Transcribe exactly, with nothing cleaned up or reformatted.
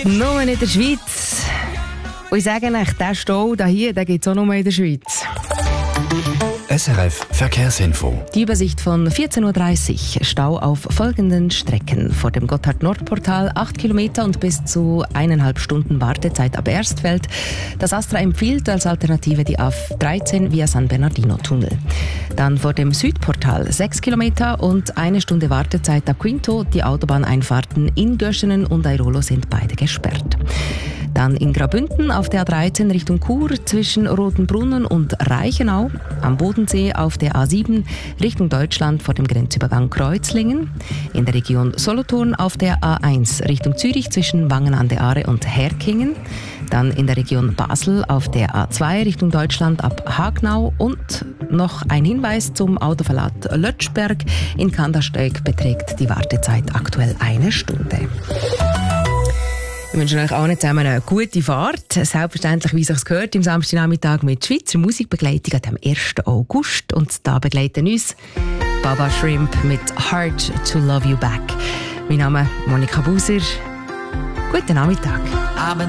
Nur in der Schweiz. Und ich sage euch, der Stau hier, den gibt es auch nur in der Schweiz. S R F Verkehrsinfo. Die Übersicht von vierzehn Uhr dreißig. Stau auf folgenden Strecken. Vor dem Gotthard-Nord-Portal acht Kilometer und bis zu eineinhalb Stunden Wartezeit ab Erstfeld. Das Astra empfiehlt als Alternative die A dreizehn via San Bernardino-Tunnel. Dann vor dem Südportal sechs Kilometer und eine Stunde Wartezeit ab Quinto. Die Autobahneinfahrten in Göschenen und Airolo sind beide gesperrt. Dann in Graubünden auf der A dreizehn Richtung Chur zwischen Rotenbrunnen und Reichenau. Am Bodensee auf der A sieben Richtung Deutschland vor dem Grenzübergang Kreuzlingen. In der Region Solothurn auf der A eins Richtung Zürich zwischen Wangen an der Aare und Herkingen. Dann in der Region Basel auf der A zwei Richtung Deutschland ab Hagnau. Und noch ein Hinweis zum Autoverlad Lötschberg. In Kandersteg beträgt die Wartezeit aktuell eine Stunde. Wir wünschen euch allen zusammen eine gute Fahrt. Selbstverständlich, wie es sich gehört, im Samstagnachmittag mit Schweizer Musikbegleitung am ersten August. Und da begleiten uns Baba Shrimp mit Hard to Love You Back. Mein Name ist Monika Buser. Guten Nachmittag.